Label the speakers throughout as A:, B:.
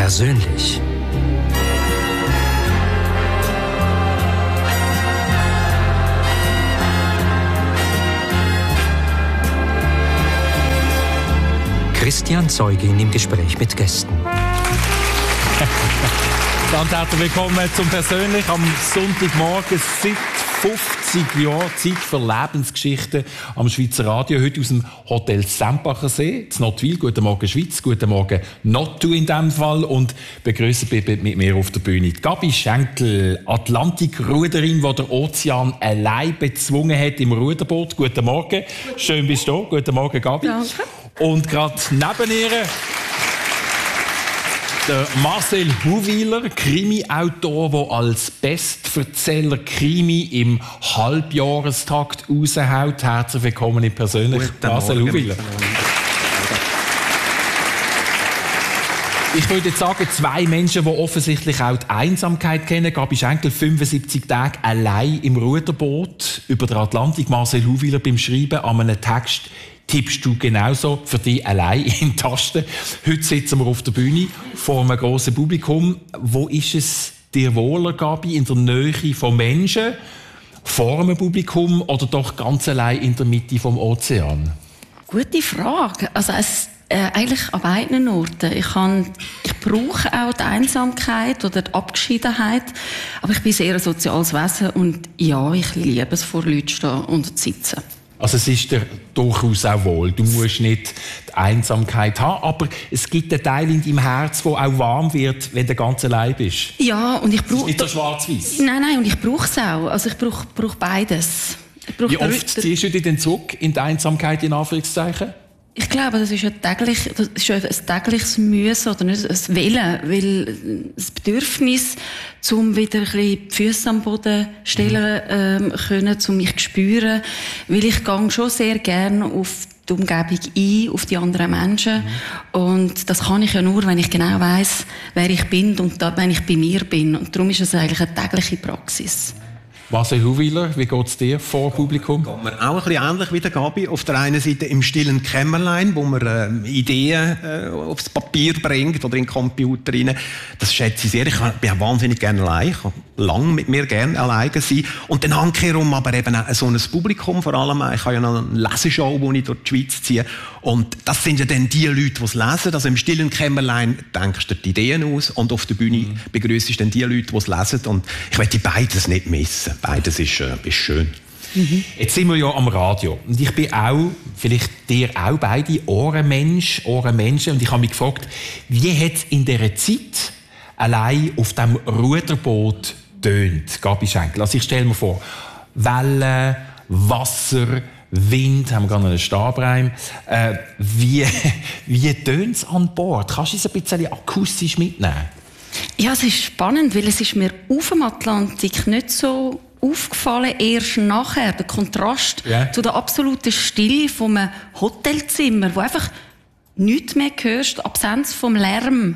A: persönlich. Christian Zeugin im Gespräch mit Gästen.
B: Ganz herzlich willkommen zum Persönlich am Sonntagmorgen seit 50 Jahren Zeit für Lebensgeschichten am Schweizer Radio. Heute aus dem Hotel Sempacher See, in Nottwil. Guten Morgen Schweiz, guten Morgen Nottu in diesem Fall. Und begrüßen mit mir auf der Bühne Gabi Schenkel, Atlantikruderin, die der Ozean allein bezwungen hat im Ruderboot. Guten Morgen, schön bist du da. Guten Morgen Gabi.
C: Danke.
B: Und gerade neben ihr der Marcel Huwiler, Krimi-Autor, der als Bestverzeller Krimi im Halbjahrestakt raushaut. Herzlich willkommen in persönlich, Marcel Huwiler. Ich würde jetzt sagen, zwei Menschen, die offensichtlich auch die Einsamkeit kennen. Gabi Schenkel, 75 Tage allein im Ruderboot über den Atlantik. Marcel Huwiler beim Schreiben an einem Text. Tippst du genauso für dich allein in Tasten? Heute sitzen wir auf der Bühne vor einem grossen Publikum. Wo ist es dir wohler, Gabi, in der Nähe von Menschen, vor einem Publikum oder doch ganz allein in der Mitte vom Ozean?
C: Gute Frage. Also eigentlich an beiden Orten. Ich brauche auch die Einsamkeit oder die Abgeschiedenheit, aber ich bin sehr ein soziales Wesen und ja, ich liebe es, vor Leuten zu stehen und zu sitzen.
B: Also es ist dir durchaus auch wohl. Du musst nicht die Einsamkeit haben, aber es gibt einen Teil in deinem Herz, der auch warm wird, wenn du ganz allein bist.
C: Ja, und ich brauche...
B: Nicht so schwarz-weiß.
C: Nein, und ich brauche es auch. Also ich brauche beides.
B: Wie oft ziehst du dich denn zurück in die Einsamkeit, in Anführungszeichen?
C: Ich glaube, das ist ein tägliches Müssen oder nicht ein Willen, weil das Bedürfnis, um wieder ein bisschen die Füße am Boden stellen können, um mich zu spüren, weil ich gehe schon sehr gerne auf die Umgebung ein, auf die anderen Menschen und das kann ich ja nur, wenn ich genau weiss, wer ich bin und wenn ich bei mir bin und darum ist es eigentlich eine tägliche Praxis.
B: Marcel Huwiler, wie geht es dir vor Publikum?
D: Geht mir auch ein bisschen ähnlich wie der Gabi. Auf der einen Seite im stillen Kämmerlein, wo man Ideen aufs Papier bringt oder in den Computer rein. Das schätze ich sehr. Ich bin auch wahnsinnig gerne allein. Ich kann lange mit mir gerne alleine sein. Und dann handkehrum aber eben auch so ein Publikum vor allem. Ich habe ja noch eine Leseshow, die ich durch die Schweiz ziehe. Und das sind ja dann die Leute, die es lesen. Also im stillen Kämmerlein denkst du die Ideen aus und auf der Bühne begrüßt du dann die Leute, die es lesen. Und ich möchte beides nicht missen. Beides ist schön.
B: Jetzt sind wir ja am Radio. Und ich bin auch, vielleicht dir auch beide, Ohrenmenschen. Und ich habe mich gefragt, wie hat es in dieser Zeit allein auf diesem Ruderboot tönt, Gabi Schenkel? Also ich stelle mir vor, Wellen, Wasser, Wind, haben wir gerade einen Stabreim. Wie tönt es an Bord? Kannst du es ein bisschen akustisch mitnehmen?
C: Ja, es ist spannend, weil es ist mir auf dem Atlantik nicht so aufgefallen, erst nachher, der Kontrast zu der absoluten Stille von einem Hotelzimmer, wo einfach nichts mehr hörst, die Absenz vom Lärm,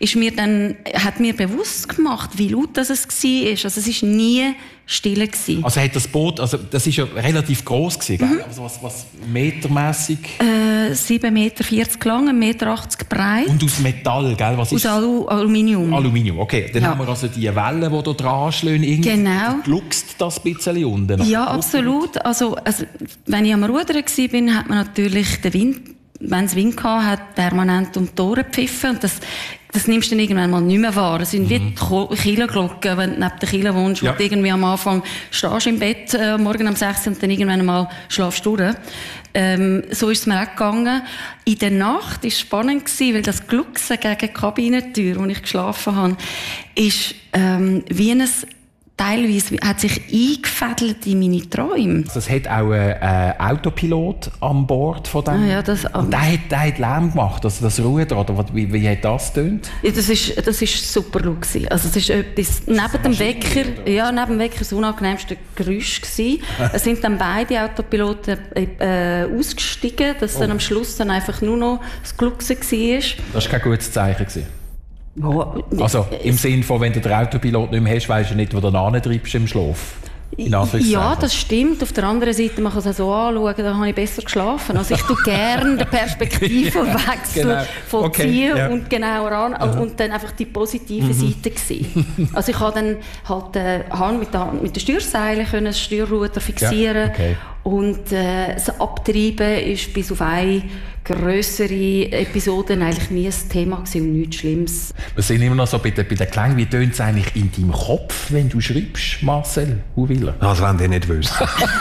C: hat mir bewusst gemacht, wie laut das es war. Also es war nie still gewesen.
B: Also hat das Boot, also das ist ja relativ gross gewesen, gell? Also was metermässig?
C: 7,40 Meter lang, 1,80 Meter breit.
B: Und aus Metall, gell? Was ist?
C: Aus Aluminium.
B: Aluminium, okay. Dann haben wir also die Wellen, die da dran schlagen.
C: Genau.
B: Gluckst das ein bisschen unten?
C: Ja, absolut. Also, wenn ich am Rudern war, hat man natürlich den Wind, wenn es Wind hatte, hat permanent um die Ohren gepfiffen. Und das nimmst du dann irgendwann mal nicht mehr wahr. Es sind wie die Kielerglocken, wenn du neben der Kieler wohnst, wo du irgendwie am Anfang stehst im Bett, morgen um 6 und dann irgendwann mal schlafst du durch. So ist es mir auch gegangen. In der Nacht war es spannend, weil das Glucksen gegen die Kabinentür, wo ich geschlafen habe, ist wie ein teilweise hat sich eingefädelt in meine Träume.
B: Es hat auch einen Autopilot an Bord von dem.
C: Ja,
B: und der hat Lärm gemacht, also das Ruder, oder wie hat das getönt?
C: Ja, das ist super laut gewesen. Also es ist etwas, neben dem Wecker das unangenehmste Geräusch gewesen. Es sind dann beide Autopiloten ausgestiegen, dass dann am Schluss dann einfach nur noch das Glucksen war.
B: Das war kein gutes Zeichen gewesen. Also im Sinne von, wenn du den Autopilot nicht mehr hast, weisst du nicht, wo du hintreibst im Schlaf.
C: Ja, das stimmt. Auf der anderen Seite man kann es auch so anschauen, da habe ich besser geschlafen. Also ich tue gerne den Perspektivenwechsel von Ziehen und genauer an und dann einfach die positive Seite sehen. Also ich habe dann halt mit den Steuerseilen können das Steuerruder fixieren und das Abtreiben ist bis auf eine grössere Episoden eigentlich nie ein Thema gewesen und nichts Schlimmes.
B: Wir sind immer noch so bei den Klängen. Wie tönt es eigentlich in deinem Kopf, wenn du schreibst, Marcel Huwiler?
D: Also wenn ihr nicht wisst.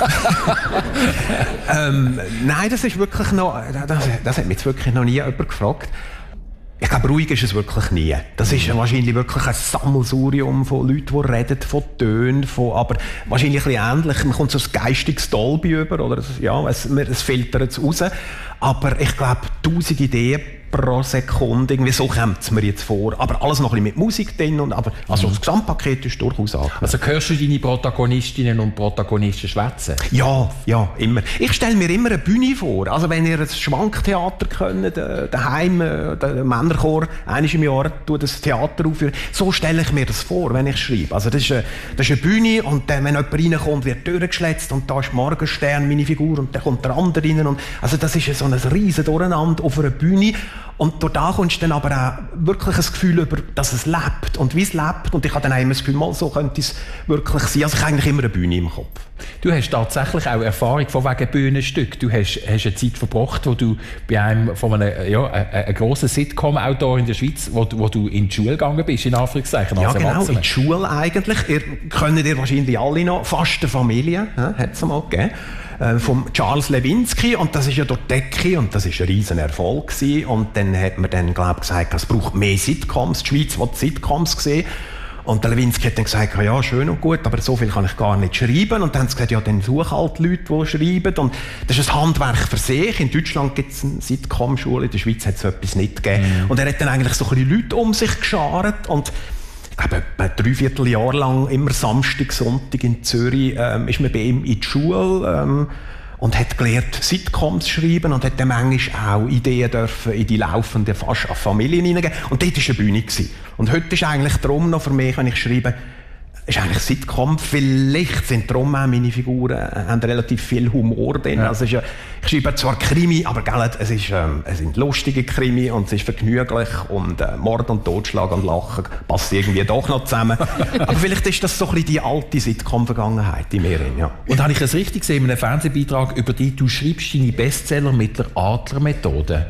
D: Nein, das ist wirklich noch, das hat mich jetzt wirklich noch nie jemand gefragt. Ich glaube, ruhig ist es wirklich nie. Das ist wahrscheinlich wirklich ein Sammelsurium von Leuten, die reden, von Tönen, aber wahrscheinlich ein bisschen ähnlich. Man kommt so ein geistiges Dolby über, oder es filtert es raus. Aber ich glaube, 1000 Ideen pro Sekunde, irgendwie so kommt es mir jetzt vor. Aber alles noch ein bisschen mit Musik drin. Also das Gesamtpaket ist durchaus angenehm.
B: Also hörst du deine Protagonistinnen und Protagonisten schwätzen?
D: Ja, immer. Ich stelle mir immer eine Bühne vor. Also wenn ihr ein Schwanktheater könnt, daheim, der Männerchor, einmal im Jahr tut das Theater aufführen. So stelle ich mir das vor, wenn ich schreibe. Also das ist eine Bühne und dann, wenn jemand reinkommt, wird durchgeschletzt und da ist Morgenstern, meine Figur, und dann kommt der andere rein. Und also das ist so ein riesen Durcheinander auf einer Bühne. Und dort kommst du dann aber auch wirklich ein Gefühl über, dass es lebt und wie es lebt. Und ich habe dann auch immer das Gefühl, mal so könnte es wirklich sein. Also ich habe eigentlich immer eine Bühne im Kopf.
B: Du hast tatsächlich auch Erfahrung von wegen Bühnenstück. Du hast eine Zeit verbracht, wo du bei einem grossen Sitcom-Autor in der Schweiz, wo du in die Schule gegangen bist, in Anführungszeichen.
D: Ja, genau, in die Schule eigentlich. Kennt ihr wahrscheinlich alle noch. Fast eine Familie, hat es mal gegeben. Vom Charles Lewinsky, und das ist ja durch die Decke und das ist ein riesen Erfolg gewesen. Und dann hat man dann, gesagt, es braucht mehr Sitcoms. Die Schweiz will Sitcoms sehen. Und der Lewinsky hat dann gesagt, ja, schön und gut, aber so viel kann ich gar nicht schreiben. Und dann haben sie gesagt, ja, dann such halt Leute, die schreiben. Und das ist ein Handwerk für sich. In Deutschland gibt es eine Sitcom-Schule, in der Schweiz hat es so etwas nicht gegeben. Und er hat dann eigentlich so ein bisschen Leute um sich geschart. Und ich glaube, etwa 3/4 Jahr lang, immer Samstag, Sonntag in Zürich, ist man bei ihm in die Schule und hat gelernt, Sitcoms schreiben und hat dann manchmal auch Ideen dürfen in die laufenden Familien hineingeben. Und dort war eine Bühne gewesen. Und heute ist eigentlich darum noch für mich, wenn ich schreibe, ist eigentlich Sitcom. Vielleicht sind darum auch meine Figuren haben relativ viel Humor drin. Ja. Also ich schreibe zwar Krimi, aber es sind lustige Krimi und es ist vergnüglich und Mord und Totschlag und Lachen passen irgendwie doch noch zusammen. Aber vielleicht ist das so ein bisschen die alte Sitcom-Vergangenheit in mir. Ja.
B: Und habe ich es richtig gesehen in einem Fernsehbeitrag, über die du schreibst deine Bestseller mit der Adler-Methode?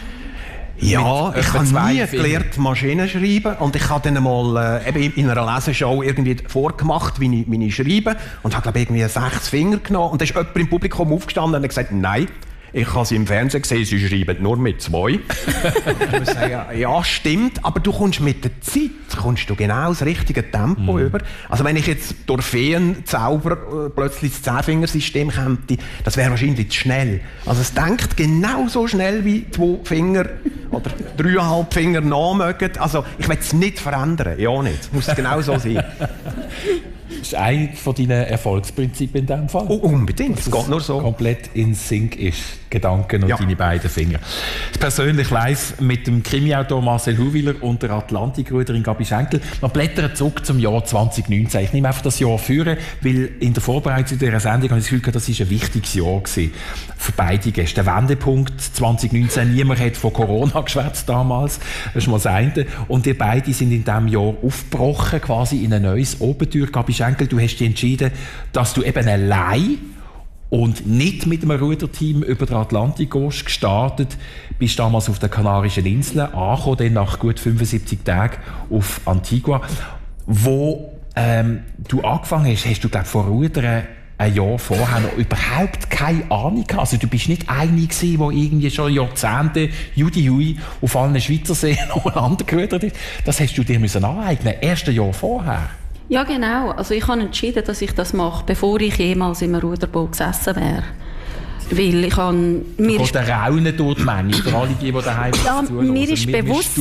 D: Ja, ich habe nie gelernt, Maschinen schreiben und ich habe dann mal in einer Leseshow irgendwie vorgemacht, wie ich schreibe und habe glaube irgendwie 6 Finger genommen und da ist jemand im Publikum aufgestanden und hat gesagt, nein, ich habe sie im Fernsehen gesehen, sie schreiben nur mit 2. Ich muss sagen, ja, stimmt, aber du kommst mit der Zeit genau das richtige Tempo über. Also wenn ich jetzt durch Feenzauber plötzlich das 10-Fingersystem käme, das wäre wahrscheinlich zu schnell. Also es denkt genauso schnell wie 2 Finger oder 3,5 Finger nachmögen. Also ich will es nicht verändern, ja nicht. Es muss genau so sein.
B: Das ist eines von deinen Erfolgsprinzipien in diesem Fall.
D: Oh, unbedingt, es geht nur so.
B: Komplett in Sync ist, Gedanken und deine beiden Finger. Das persönlich live mit dem Krimiautor Marcel Huwiler und der Atlantikruderin Gabi Schenkel. Wir blättern zurück zum Jahr 2019. Ich nehme einfach das Jahr führen, weil in der Vorbereitung dieser Sendung habe ich das Gefühl, das war ein wichtiges Jahr gewesen für beide Gäste. Der Wendepunkt 2019, niemand hat von Corona geschwätzt damals, das ist mal das eine. Und ihr beide sind in diesem Jahr aufgebrochen, quasi in ein neues Abenteuer. Gabi Schenkel, du hast dich entschieden, dass du eben allein und nicht mit einem Ruderteam über den Atlantik gehst, gestartet, bist damals auf den Kanarischen Inseln, angekommen, dann nach gut 75 Tagen auf Antigua. Wo du angefangen hast du, glaube ich, vor Rudern ein Jahr vorher noch überhaupt keine Ahnung gehabt. Also du bist nicht einig gewesen, der irgendwie schon Jahrzehnte Judy auf allen Schweizer Seen umeinander gerudert ist. Das hast du dir aneignen müssen, erst ein Jahr vorher.
C: Ja, genau. Also ich habe entschieden, dass ich das mache, bevor ich jemals in einem Ruderboot gesessen wäre. Weil ich habe...
B: Mir ist der Raunen durch die Menge, für alle die daheim zuhören.
C: Mir ist bewusst,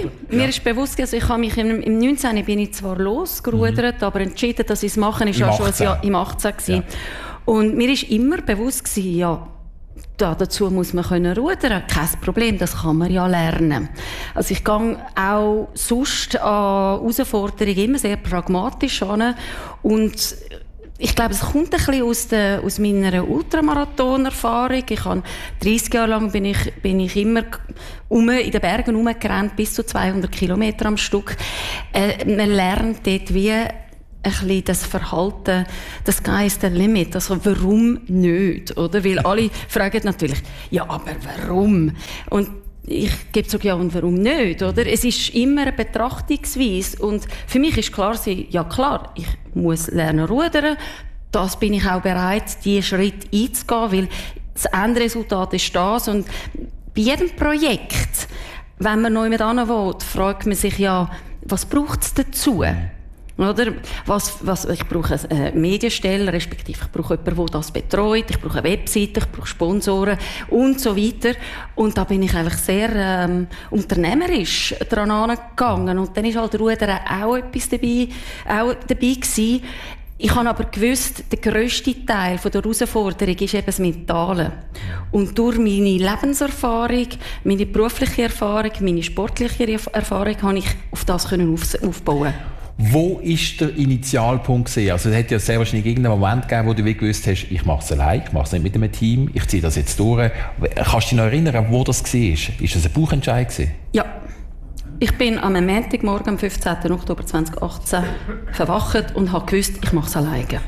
C: also ich habe mich im 19. bin ich zwar losgerudert, aber entschieden, dass ich es mache, ist ja schon ein Jahr im 18 gewesen. Ja. Und mir ist immer bewusst gewesen, ja, dazu muss man rudern, kein Problem, das kann man ja lernen. Also ich gehe auch sonst an Herausforderungen immer sehr pragmatisch an und ich glaube, es kommt ein bisschen aus meiner Ultramarathon-Erfahrung. Ich habe 30 Jahre lang bin ich immer in den Bergen rumgerannt, bis zu 200 Kilometer am Stück. Man lernt dort wie ein bisschen das Verhalten, das Sky is the limit. Also, warum nicht? Oder? Weil alle fragen natürlich, ja, aber warum? Und ich gebe so, ja, und warum nicht, oder? Es ist immer eine Betrachtungsweise. Und für mich ist klar, ja klar, ich muss lernen rudern. Das bin ich auch bereit, diesen Schritt einzugehen, weil das Endresultat ist das. Und bei jedem Projekt, wenn man neu mit hin will, fragt man sich ja, was braucht es dazu? Oder? Ich brauche eine Medienstelle, respektive ich brauche jemanden, der das betreut, ich brauche eine Webseite, ich brauche Sponsoren und so weiter. Und da bin ich eigentlich sehr unternehmerisch dran angegangen. Und dann ist halt Rudern auch etwas dabei gewesen. Ich habe aber gewusst, der grösste Teil der Herausforderung ist eben das Mentale. Und durch meine Lebenserfahrung, meine berufliche Erfahrung, meine sportliche Erfahrung, habe ich auf das aufbauen.
B: Wo ist der Initialpunkt gewesen? Also, es hat ja sehr wahrscheinlich irgendeinen Moment gegeben, wo du gewusst hast, ich mache es allein, ich mache es nicht mit einem Team, ich ziehe das jetzt durch. Kannst du dich noch erinnern, wo das war? Ist das ein Bauchentscheid gewesen?
C: Ja. Ich bin am Montagmorgen, am 15. Oktober 2018, verwacht und habe gewusst, ich mache es alleine.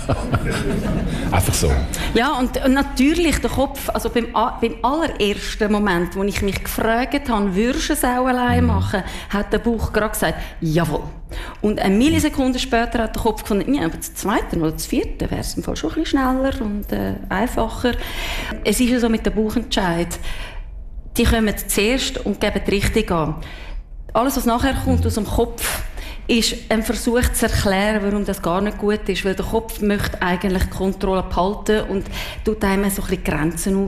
B: Einfach so?
C: Ja, und natürlich der Kopf, also beim allerersten Moment, wo ich mich gefragt habe, würdest du es auch alleine machen, hat der Bauch gerade gesagt, jawohl. Und eine Millisekunde später hat der Kopf gefunden, ja, aber das zweite oder das vierte wäre es im Fall schon ein bisschen schneller und einfacher. Es ist ja so mit dem Bauchentscheid, die kommen zuerst und geben die Richtung an. Alles, was nachher kommt aus dem Kopf, ist ein Versuch zu erklären, warum das gar nicht gut ist. Weil der Kopf möchte eigentlich die Kontrolle behalten und tut einem so ein bisschen Grenzen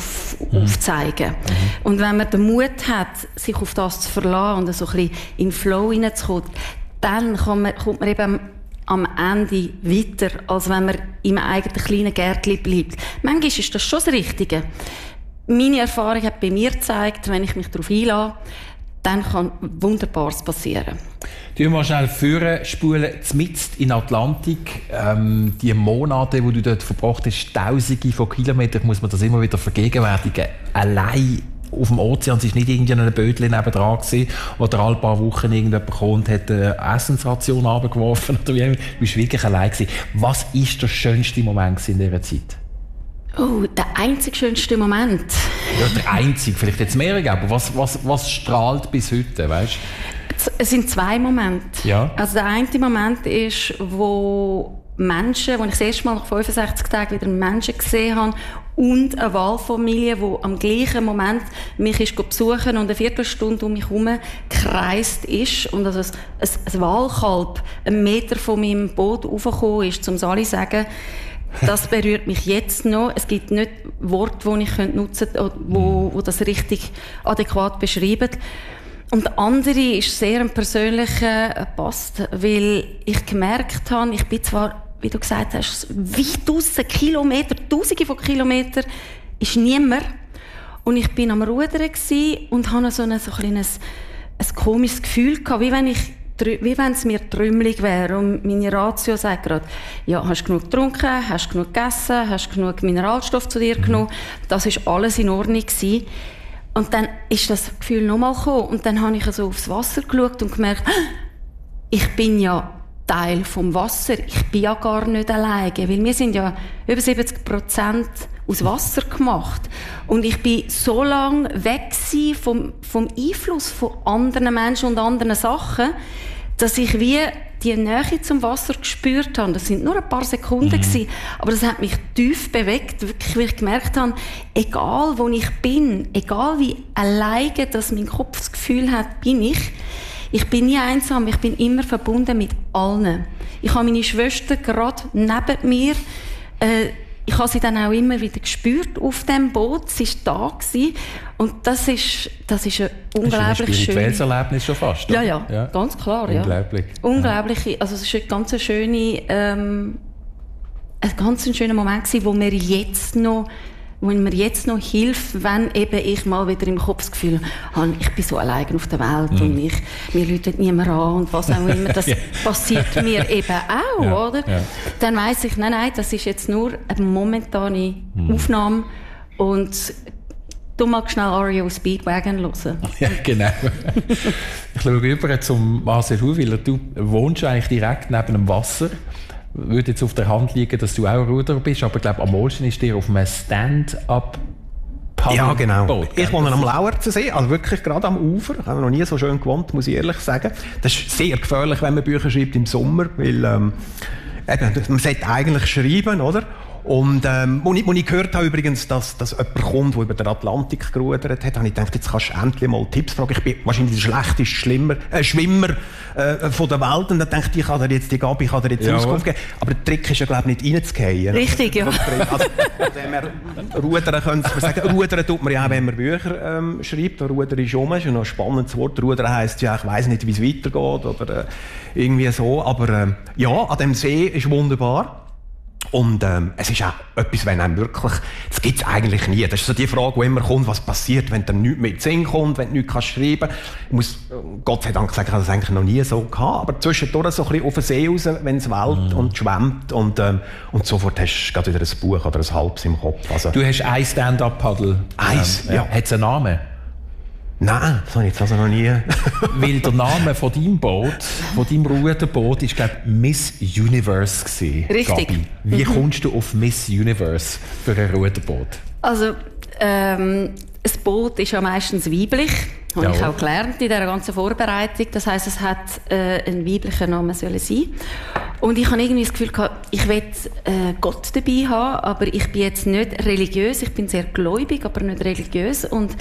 C: aufzeigen. Und wenn man den Mut hat, sich auf das zu verlassen und so ein bisschen in den Flow hineinzukommen, dann kommt man eben am Ende weiter, als wenn man in einem eigenen kleinen Gärtchen bleibt. Manchmal ist das schon das Richtige. Meine Erfahrung hat bei mir gezeigt, wenn ich mich darauf einlasse, dann kann Wunderbares passieren.
B: Du mal schnell vorspulen, mitten in Atlantik, die Monate, die du dort verbracht hast, Tausende von Kilometern, muss man das immer wieder vergegenwärtigen. Allein auf dem Ozean, es war nicht irgendein Bötchen nebendran gewesen, wo der alle paar Wochen irgendjemand kam und hat eine Essensration runtergeworfen. Du warst wirklich allein gewesen. Was war der schönste Moment in dieser Zeit?
C: Oh, der einzig schönste Moment.
B: Ja, der einzige, vielleicht jetzt mehrere, aber was strahlt bis heute, weißt?
C: Es sind zwei Momente.
B: Ja.
C: Also der eine Moment ist, wo ich das erste Mal nach 65 Tagen wieder Menschen gesehen habe und eine Walfamilie, die am gleichen Moment mich besuchen und eine Viertelstunde um mich herum gekreist ist und also ein Walkalb 1 Meter von meinem Boot raufgekommen ist, um es alle zu sagen. Das berührt mich jetzt noch. Es gibt nicht Worte, die ich nutzen könnte, die das richtig adäquat beschreiben. Und der andere ist sehr ein persönlicher Post, weil ich gemerkt habe, ich bin zwar, wie du gesagt hast, weit draussen, Kilometer, Tausende von Kilometern, ist niemand. Und ich bin am Rudern und hatte so ein komisches Gefühl gehabt, wie wenn es mir trümmelig wäre. Und meine Ratio sagt gerade, ja, hast du genug getrunken, hast du genug gegessen, hast du genug Mineralstoff zu dir genommen. Das war alles in Ordnung gewesen. Und dann ist das Gefühl nochmal gekommen. Und dann habe ich so aufs Wasser geschaut und gemerkt, ich bin ja Teil vom Wasser. Ich bin ja gar nicht alleine. Weil wir sind ja über 70% aus Wasser gemacht. Und ich bin so lange weg vom Einfluss von anderen Menschen und anderen Sachen, dass ich wie die Nähe zum Wasser gespürt habe. Das sind nur ein paar Sekunden gewesen, aber das hat mich tief bewegt, wirklich, weil ich gemerkt habe, egal wo ich bin, egal wie alleine dass mein Kopf das Gefühl hat, bin ich bin nie einsam, ich bin immer verbunden mit allen. Ich habe meine Schwester gerade neben mir, ich habe sie dann auch immer wieder gespürt auf dem Boot. Sie war da gewesen. Und das ist ein unglaublich schönes
B: spirituelles Erlebnis schon fast.
C: Oder? Ja, ganz klar.
B: Unglaublich.
C: Ja. Unglaublich. Also es ist ein ganz schöner Moment gewesen, wo mir jetzt noch wo mir jetzt noch hilft, wenn eben ich mal wieder im Kopf das Gefühl habe, ich bin so allein auf der Welt und mir läutet niemand an und was auch immer, das passiert mir eben auch, oder? Ja. Dann weiss ich, nein, das ist jetzt nur eine momentane Aufnahme und du magst schnell REO Speedwagon hören.
B: Ja, genau. Ich schaue rüber zum Marcel Huwiler. Du wohnst eigentlich direkt neben dem Wasser. Würde jetzt auf der Hand liegen, dass du auch Ruderer bist, aber ich glaube, am meisten ist dir auf einem Stand-up
D: ja, genau. Boot, ich wohne am Lauerzensee, also wirklich gerade am Ufer. Ich habe noch nie so schön gewohnt, muss ich ehrlich sagen. Das ist sehr gefährlich, wenn man Bücher schreibt im Sommer, weil man sollte eigentlich schreiben, oder? Und als ich gehört habe übrigens, dass jemand kommt, der über den Atlantik gerudert hat, habe ich gedacht, jetzt kannst du endlich mal Tipps fragen. Ich bin wahrscheinlich der schlechteste Schwimmer von der Welt und dann dachte ich kann dir jetzt die Gabi, kann dir jetzt Auskunft geben. Aber der Trick ist ja, glaube ich, nicht reinzugehen.
C: Richtig, ja.
D: Also, rudern könnte man sagen. Rudern tut man ja auch, wenn man Bücher schreibt. Rudern ist um, ist ja noch ein spannendes Wort. Rudern heisst ja, ich weiss nicht, wie es weitergeht oder irgendwie so. Aber ja, an dem See ist wunderbar. Und es ist auch etwas, wenn einem wirklich, das gibt es eigentlich nie. Das ist so die Frage, die immer kommt, was passiert, wenn dann nichts mehr in den Sinn kommt, wenn du nichts schreiben kannst. Ich muss Gott sei Dank sagen, ich habe das eigentlich noch nie so gehabt. Aber zwischendurch so ein bisschen auf den See raus, wenn es wellt und schwemmt. Und sofort hast du gerade wieder ein Buch oder ein halbes im Kopf. Also,
B: du hast ein Stand-up-Paddle.
D: Eins, ja.
B: Hat es einen Namen?
D: Nein, das habe ich jetzt also noch nie.
B: Weil der Name von deinem Boot, von deinem Ruderboot, ist, glaube ich, Miss Universe gewesen.
C: Richtig.
B: Gabi. Wie kommst du auf Miss Universe für ein Ruderboot?
C: Also, ein Boot ist ja meistens weiblich. Habe ich auch gelernt in dieser ganzen Vorbereitung. Das heisst, es hat einen weiblichen Namen sollen sein. Und ich habe irgendwie das Gefühl gehabt, ich will Gott dabei haben, aber ich bin jetzt nicht religiös. Ich bin sehr gläubig, aber nicht religiös. Und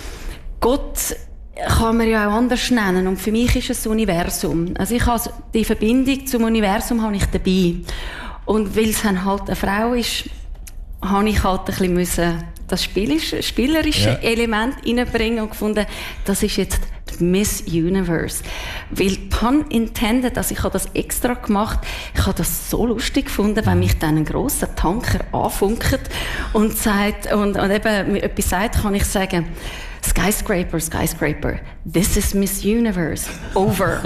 C: Gott kann man ja auch anders nennen. Und für mich ist es das Universum. Also ich habe die Verbindung zum Universum habe ich dabei. Und weil es dann halt eine Frau ist, habe ich halt ein bisschen das spielerische Element reinbringen und gefunden, das ist jetzt die Miss Universe. Weil, pun intended, also ich habe das extra gemacht, ich habe das so lustig gefunden, wenn mich dann ein grosser Tanker anfunkt und sagt, und eben mir etwas sagt, kann ich sagen, Skyscraper, Skyscraper, this is Miss Universe, over.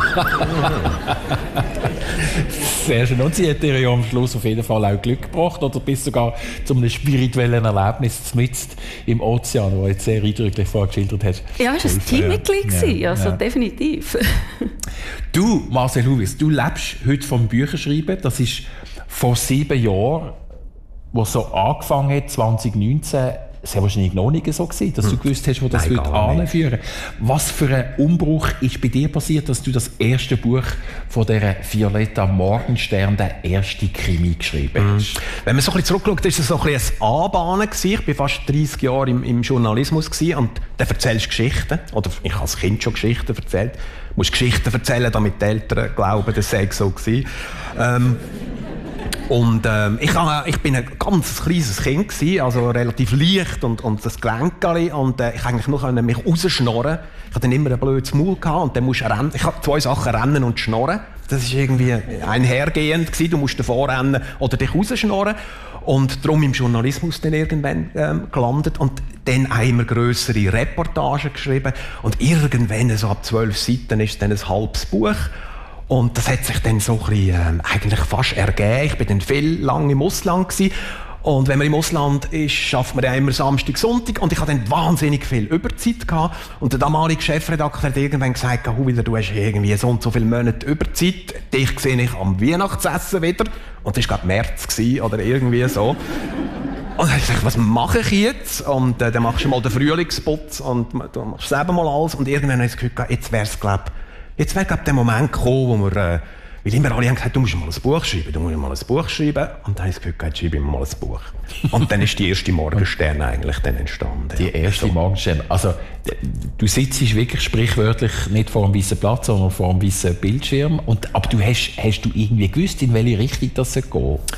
B: Sehr schön. Und sie hat dir ja am Schluss auf jeden Fall auch Glück gebracht oder bist sogar zu einem spirituellen Erlebnis mitten im Ozean, das jetzt sehr eindrücklich vorgeschildert hast.
C: Ja, es war ein Teammitglied, also definitiv.
B: Du, Marcel Huwiler, du lebst heute vom Bücherschreiben. Das ist vor 7 Jahren, wo es so angefangen hat, 2019, sehr wahrscheinlich noch nicht so gewesen, dass du gewusst hast, wo das anführen. Was für ein Umbruch ist bei dir passiert, dass du das erste Buch von dieser Violetta Morgenstern, der erste Krimi, geschrieben hast?
D: Wenn man so ein bisschen zurückschaut, ist es so ein bisschen ein Anbahnen gewesen. Ich war fast 30 Jahre im Journalismus gewesen und dann erzählst du Geschichten. Oder ich habe als Kind schon Geschichten erzählt. Du musst Geschichten erzählen, damit die Eltern glauben, das sei so gewesen. Ich bin ein ganz kleines Kind gewesen, also relativ leicht und das Gelenkchen und ich eigentlich nur mich rausschnorren. Ich hatte dann immer ein blödes Maul gehabt und dann musst du rennen. Ich habe 2 Sachen, rennen und schnorren. Das ist irgendwie einhergehend gewesen. Du musst davor rennen oder dich rausschnorren. Und darum im Journalismus dann irgendwann gelandet und dann auch immer grössere Reportagen geschrieben und irgendwann so ab 12 Seiten ist dann ein halbes Buch. Und das hat sich dann so ein bisschen, eigentlich fast ergeben. Ich war dann viel lang im Ausland gewesen. Und wenn man im Ausland ist, schafft man ja immer Samstag, Sonntag. Und ich hatte dann wahnsinnig viel Überzeit gehabt. Und der damalige Chefredakteur hat irgendwann gesagt, Huwiler, du hast irgendwie so und so viele Monate Überzeit. Dich sehe ich am Weihnachtsessen wieder. Und das war gerade März gewesen, oder irgendwie so. Und dann habe ich gesagt, was mache ich jetzt? Und dann machst du mal den Frühlingsputz und du machst selber mal alles. Und irgendwann habe ich das Gefühl, jetzt wäre es, glaube ich, jetzt wäre der Moment gekommen, wo wir, weil immer alle haben gesagt, du musst mal ein Buch schreiben, Und dann habe ich das Gefühl, jetzt schreibe ich mal ein Buch. Und dann ist die erste Morgenstern eigentlich dann entstanden.
B: Die erste Morgenstern. Also, du sitzt wirklich sprichwörtlich nicht vor einem weißen Platz, sondern vor einem weißen Bildschirm. Aber hast du irgendwie gewusst, in welche Richtung das geht?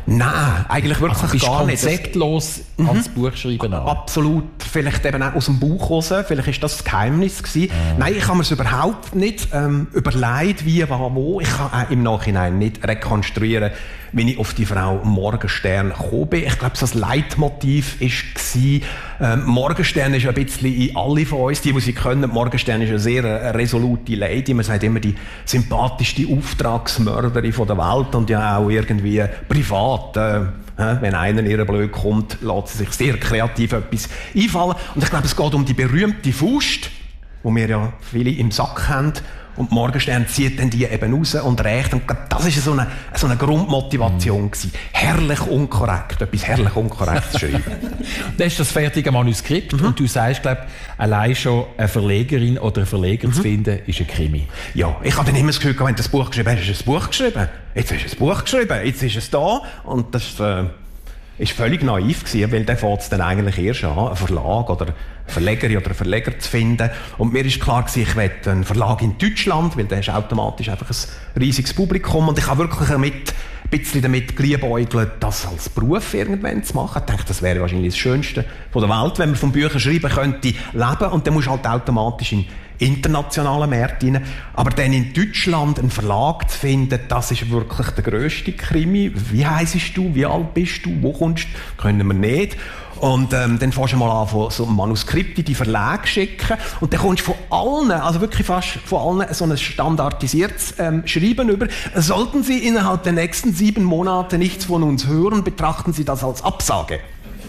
D: Nein, eigentlich wirklich
B: also
D: gar nicht.
B: Konzeptlos ans Buch schreiben an.
D: Absolut. Vielleicht eben auch aus dem Bauch raus. Vielleicht ist das Geheimnis gewesen. Nein, ich habe mir es überhaupt nicht überlegt, wie, wo. Ich kann auch im Nachhinein nicht rekonstruieren, wie ich auf die Frau Morgenstern gekommen bin. Ich glaube, das Leitmotiv war, Morgenstern ist ein bisschen in alle von uns, die sie können. Morgenstern ist eine sehr resolute Lady. Man sagt immer, die sympathischste Auftragsmörderin der Welt und ja auch irgendwie privat. Wenn einer ihr blöd kommt, lässt sie sich sehr kreativ etwas einfallen. Und ich glaube, es geht um die berühmte Faust, die wir ja viele im Sack haben. Und Morgenstern zieht dann die eben raus und rächt. Und das war so eine Grundmotivation gewesen. Herrlich unkorrekt, etwas herrlich unkorrekt zu schreiben.
B: Dann ist das fertige Manuskript und du sagst, glaube allein schon eine Verlegerin oder einen Verleger zu finden, ist ein Krimi.
D: Ja, ich habe dann immer das Gefühl, wenn du das Buch geschrieben hast, ist ein Buch geschrieben. Jetzt ist ein Buch geschrieben, jetzt ist es da. Und das ist völlig naiv gewesen, weil dann fängt es dann eigentlich erst an, einen Verlag oder Verlegerin oder einen Verleger zu finden. Und mir ist klar gewesen, ich will einen Verlag in Deutschland, weil dann hast du automatisch einfach ein riesiges Publikum. Und ich habe wirklich ein bisschen damit geliebäugelt, das als Beruf irgendwann zu machen. Ich dachte, das wäre wahrscheinlich das Schönste von der Welt, wenn man von Büchern schreiben könnte, leben. Und dann musst du halt automatisch in internationalen Märkte rein. Aber dann in Deutschland einen Verlag zu finden, das ist wirklich der grösste Krimi. Wie heisst du? Wie alt bist du? Wo kommst du? Können wir nicht. Und dann fängst du mal an, von so Manuskripte in die Verlage schicken. Und dann kommst du von allen, also wirklich fast von allen, so ein standardisiertes Schreiben über. Sollten Sie innerhalb der nächsten 7 Monate nichts von uns hören, betrachten Sie das als Absage.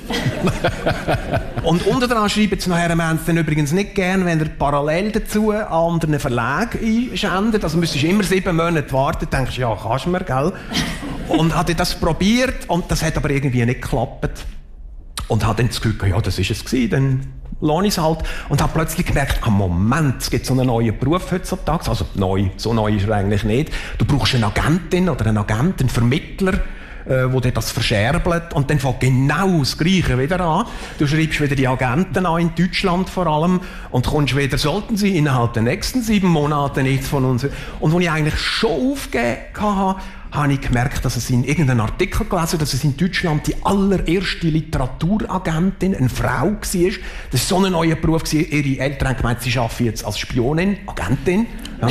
D: Und unter dran schreiben sie nachher, wir haben es dann übrigens nicht gern, wenn ihr parallel dazu an anderen Verlagen einschendet. Also müsstest du immer 7 Monate warten, denkst du, ja, kannst du mir, gell? Und hatte das probiert und das hat aber irgendwie nicht geklappt. Und hat dann das Gefühl, ja, das ist es gewesen, dann lasse ich es halt. Und habe plötzlich gemerkt, Moment, es gibt so einen neuen Beruf heutzutage. Also neu, so neu ist er eigentlich nicht. Du brauchst eine Agentin oder einen Agent, einen Vermittler, wo dir das verscherbelt. Und dann fängt genau das Gleiche wieder an. Du schreibst wieder die Agenten an, in Deutschland vor allem, und kommst wieder, sollten sie innerhalb der nächsten 7 Monate nichts von uns. Und wo ich eigentlich schon aufgegeben habe ich gemerkt, dass es in irgendeinem Artikel gelesen, dass es in Deutschland die allererste Literaturagentin eine Frau war. Das war so ein neuer Beruf. Ihre Eltern haben gemeint, sie arbeiten jetzt als Spionin, Agentin. Ja.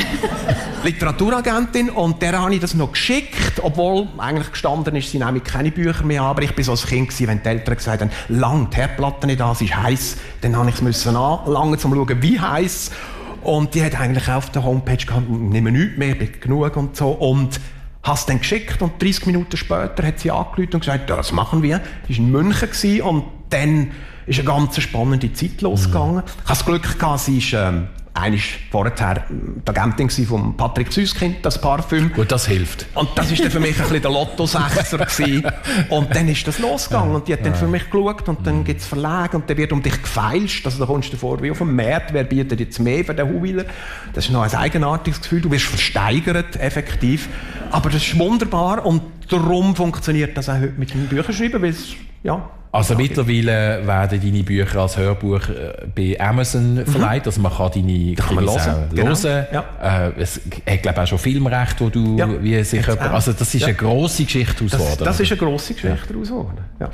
D: Literaturagentin. Und der habe ich das noch geschickt, obwohl eigentlich gestanden ist, sie nehmen keine Bücher mehr an. Aber ich war so als Kind, wenn die Eltern gesagt haben, lange die Herdplatte nicht an, es ist heiß, dann habe ich es anlangen, um zu schauen, wie heiß. Und die hat eigentlich auf der Homepage gehabt, nehmen nichts mehr, bin genug und so. Und habe es dann geschickt und 30 Minuten später hat sie angerufen und gesagt, das machen wir. Sie war in München und dann ist eine ganz spannende Zeit losgegangen. Ich hatte das Glück gehabt, sie ist einmal vorher die Agentin von Patrick Süskind, das Parfüm.
B: Gut, das hilft.
D: Und das war dann für mich ein bisschen der Lotto-Sechser gewesen. Und dann ist das losgegangen und die hat dann für mich geschaut und dann gibt es Verlage und dann wird um dich gefeilscht. Also da kommst du vor wie auf dem Markt, wer bietet jetzt mehr für den Huwiler. Das ist noch ein eigenartiges Gefühl, du wirst versteigert, effektiv. Aber das ist wunderbar und darum funktioniert das auch heute mit den Büchern schreiben, weil es, ja.
B: Also mittlerweile werden deine Bücher als Hörbuch bei Amazon verleiht, also man kann deine Krimis auch hören.
D: Genau.
B: Ja. Es hat, glaube ich, auch schon Filmrecht, wo du wie sich also das ist eine grosse Geschichte ausgeworden.
D: Das ist eine grosse Geschichte ausgeworden. Ja.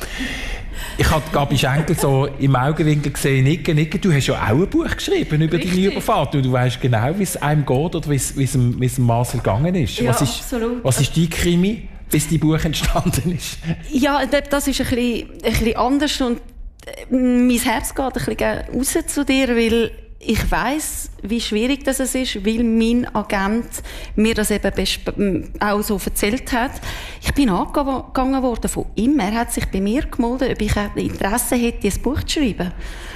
B: Ich habe Gabi Schenkel so im Augenwinkel gesehen, Nicken, du hast ja auch ein Buch geschrieben über deine Überfahrt. Du weißt genau, wie es einem geht oder wie es dem Marcel gegangen ist.
C: Ja, absolut.
B: Was ist dein Krimi, bis dein Buch entstanden ist?
C: Ja, das ist ein bisschen anders und mein Herz geht ein bisschen raus zu dir, weil ich weiss, wie schwierig das ist, weil mein Agent mir das eben auch so erzählt hat. Ich bin angegangen worden von ihm. Er hat sich bei mir gemeldet, ob ich Interesse hätte, ein Buch zu schreiben.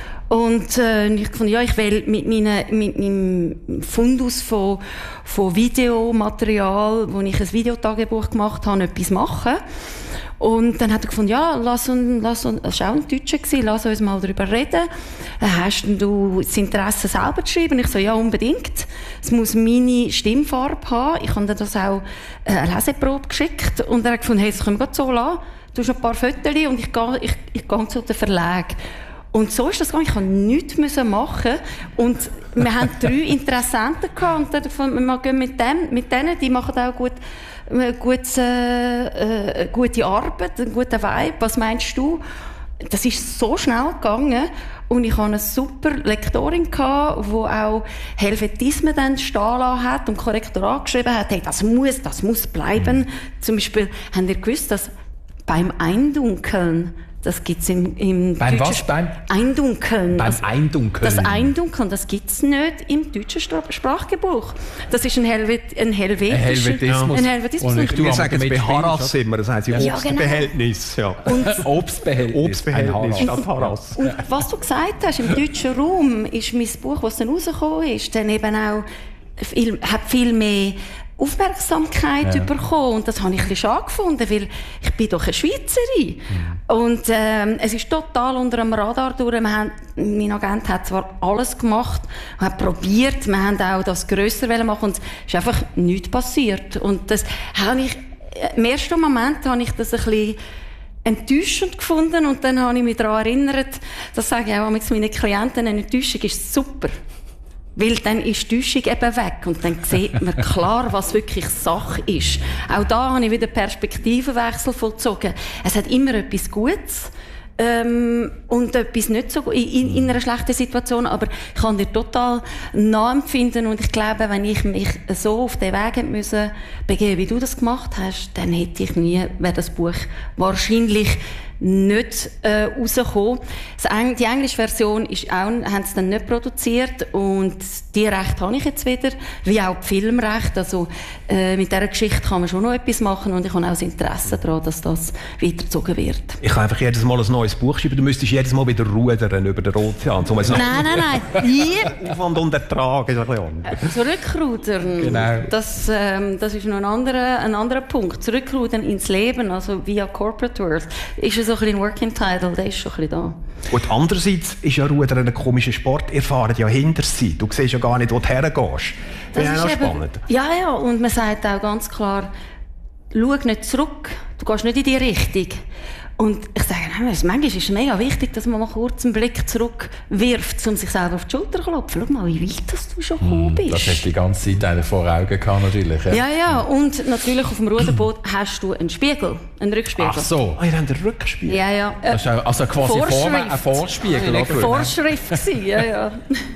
C: Und ich fand, ja, ich will mit meinem Fundus von Videomaterial, wo ich ein Videotagebuch gemacht habe, etwas machen. Und dann hat er gefunden, ja, lass uns, das war auch ein Deutscher gewesen, lass uns mal darüber reden. Hast du das Interesse selber zu schreiben? Ich so, ja, unbedingt. Es muss meine Stimmfarbe haben. Ich habe dann das auch eine Leseprobe geschickt. Und er hat gefunden, hey, das können wir so lassen. Du hast ein paar Fotos und ich gehe zu den Verlag. Und so ist das gegangen. Ich musste nichts machen. Und wir hatten 3 Interessenten gehabt. Und wir gehen mit denen, die machen auch gute Arbeit, einen guten Vibe. Was meinst du? Das ist so schnell gegangen. Und ich hatte eine super Lektorin, die auch Helvetismen dann stehen lassen hat und Korrektorat geschrieben hat. Hey, das muss bleiben. Zum Beispiel, habt ihr gewusst, dass beim Eindunkeln, das gibt es im
B: beim
C: deutschen...
B: Was? Beim
C: Eindunkeln.
B: Beim Eindunkeln?
C: Das Eindunkeln, das gibt es nicht im deutschen Sprachgebrauch. Das ist ein Helvetismus.
D: Wir sagen es bei Harass immer, das heisst Obstbehältnis. Ja. Obstbehältnis statt Harass.
C: Und was du gesagt hast, im deutschen Raum ist mein Buch, das dann rausgekommen ist, dann eben auch hat viel mehr Aufmerksamkeit bekommen. Und das habe ich ein bisschen schade gefunden, weil ich bin doch eine Schweizerin. Und es ist total unter dem Radar durch. Mein Agent hat zwar alles gemacht, hat probiert, wir haben auch das grösser machen und es ist einfach nichts passiert. Und das habe ich, im ersten Moment habe ich das ein bisschen enttäuschend gefunden und dann habe ich mich daran erinnert, das sage ich auch meinen Klienten, eine Enttäuschung ist super. Weil dann ist die Täuschung eben weg und dann sieht man klar, was wirklich Sache ist. Auch da habe ich wieder Perspektivenwechsel vollzogen. Es hat immer etwas Gutes und etwas nicht so gut in einer schlechten Situation, aber ich kann dir total nachempfinden und ich glaube, wenn ich mich so auf den Weg hätte müssen begeben, wie du das gemacht hast, dann wäre das Buch wahrscheinlich nicht rausgekommen. Die englische Version haben sie dann nicht produziert und die Rechte habe ich jetzt wieder, wie auch die Filmrechte. Also mit dieser Geschichte kann man schon noch etwas machen und ich habe auch das Interesse daran, dass das weitergezogen wird.
D: Ich kann einfach jedes Mal ein neues Buch schreiben, du müsstest jedes Mal wieder rudern über den Ozean.
C: Nein.
D: Aufwand und Ertrag ist ein bisschen anders.
C: Zurückrudern, genau. Das ist noch ein anderer Punkt. Zurückrudern ins Leben, also via Corporate World, ist so ein bisschen Working Title, der ist schon ein bisschen da.
D: Und andererseits ist ja Rudern ein komischer Sport. Ihr fahrt ja hinter sie. Du siehst ja gar nicht, wo du hergehst. Das ist auch spannend.
C: Ja, und man sagt auch ganz klar, schau nicht zurück, du gehst nicht in die Richtung. Und ich sage, manchmal ist es mega wichtig, dass man mal kurz einen Blick zurückwirft, um sich selber auf die Schulter zu klopfen. Schau mal, wie weit du schon gekommen bist.
B: Das hast du die ganze Zeit einen vor Augen gehabt, natürlich.
C: Ja. Und natürlich auf dem Ruderboot hast du einen Spiegel, einen Rückspiegel.
B: Ach so.
D: Ihr habt einen Rückspiegel?
C: Ja.
B: Das ist also quasi ein Vorspiegel.
C: Eine Vorschrift gewesen, ja.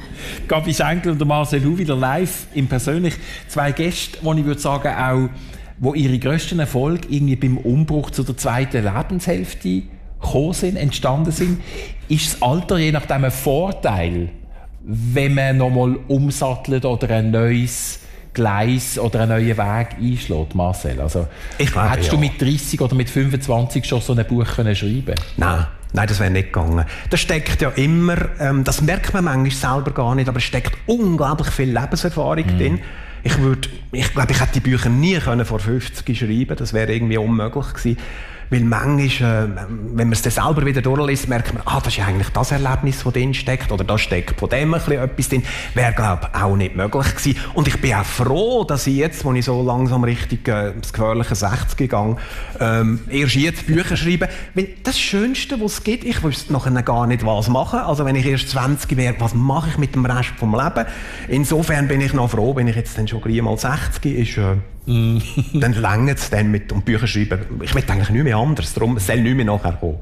B: Gabi Schenkel und Marcel Hu wieder live im Persönlich. 2 Gäste, die ich würde sagen, auch wo ihre grössten Erfolge irgendwie beim Umbruch zu der zweiten Lebenshälfte entstanden sind. Ist das Alter je nachdem ein Vorteil, wenn man nochmal umsattelt oder ein neues Gleis oder einen neuen Weg einschlägt, Marcel? Also, hättest du mit 30 oder mit 25 schon so ein Buch schreiben können?
D: Nein, das wäre nicht gegangen. Da steckt ja immer, das merkt man manchmal selber gar nicht, aber es steckt unglaublich viel Lebenserfahrung drin. Ich glaube, ich hätte die Bücher nie vor 50 schreiben. Das wäre irgendwie unmöglich gewesen. Weil manchmal, wenn man es dann selber wieder durchliest, merkt man, das ist ja eigentlich das Erlebnis, das drin steckt. Oder da steckt von dem ein bisschen etwas drin. Wäre, glaube ich, auch nicht möglich gewesen. Und ich bin auch froh, dass ich jetzt, wo ich so langsam Richtung das gefährliche 60 gegangen, erst jetzt Bücher schreibe. Weil das Schönste, was es gibt, ich wüsste nachher gar nicht, was machen. Also wenn ich erst 20 wäre, was mache ich mit dem Rest vom Leben? Insofern bin ich noch froh, wenn ich jetzt dann schon gleich mal 60 ist. Dann längert es dann mit Bücher schreiben. Ich will eigentlich nicht mehr anders, darum soll nicht mehr nachher kommen.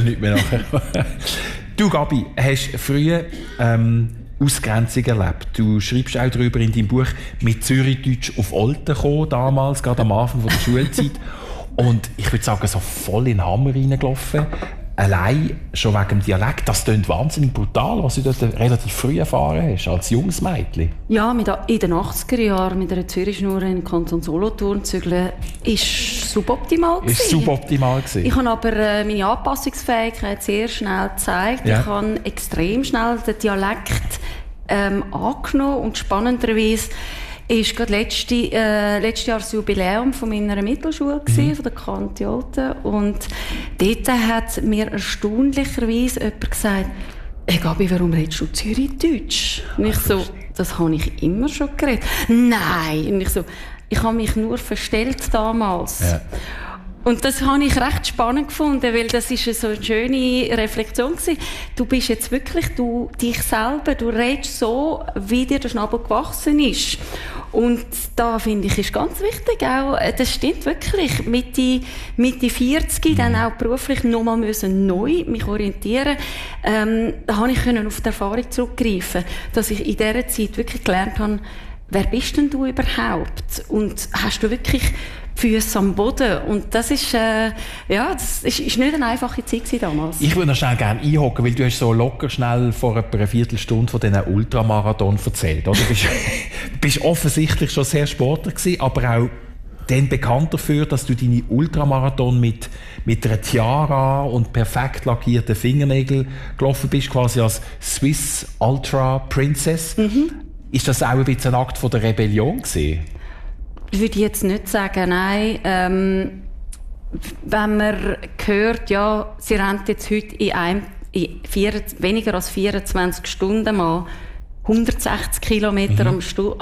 B: Du, Gabi, hast früher Ausgrenzung erlebt. Du schreibst auch darüber in deinem Buch, mit Zürichdeutsch auf Olten kommen, damals, gerade am Anfang der Schulzeit. Und ich würde sagen, so voll in den Hammer reingelaufen. Allein schon wegen dem Dialekt, das klingt wahnsinnig brutal, was du dort relativ früh erfahren hast, als junges Mädchen.
C: Ja, in den 80er Jahren mit einer Zürichschnur in den Kanton Solothurn zügeln, ist suboptimal gewesen. Ich habe aber meine Anpassungsfähigkeit sehr schnell gezeigt. Ja. Ich habe extrem schnell den Dialekt angenommen und spannenderweise ist gerade letztes Jahr das Jubiläum von meiner Mittelschule gewesen, von der Kanti Olten. Und dort hat mir erstaunlicherweise jemand gesagt, hey Gabi, warum redest du Zürichdeutsch? Und ich so, das habe ich immer schon geredet. Nein! Und ich so, ich habe mich nur verstellt damals. Ja. Und das habe ich recht spannend gefunden, weil das ist so eine schöne Reflexion gewesen. Du bist jetzt wirklich dich selber, du redest so, wie dir der Schnabel gewachsen ist. Und da finde ich, ist ganz wichtig auch, das stimmt wirklich, Mitte 40, dann auch beruflich nochmal neu mich orientieren. Da habe ich auf die Erfahrung zurückgreifen, dass ich in dieser Zeit wirklich gelernt habe, wer bist denn du überhaupt? Und hast du wirklich Füße am Boden? Und das ist, das ist nicht eine einfache Zeit damals. Ich
B: würde noch schnell gerne einhocken, weil du hast so locker schnell vor etwa einer Viertelstunde von diesen Ultramarathon erzählt. Oder? Du bist offensichtlich schon sehr Sportler gewesen, aber auch dann bekannt dafür, dass du deine Ultramarathon mit einer Tiara und perfekt lackierten Fingernägeln gelaufen bist, quasi als Swiss Ultra Princess. Ist das auch ein bisschen ein Akt von der Rebellion gewesen?
C: Würde ich jetzt nicht sagen, nein. Wenn man hört, ja, sie rennt jetzt heute weniger als 24 Stunden mal 160 Kilometer am Stück,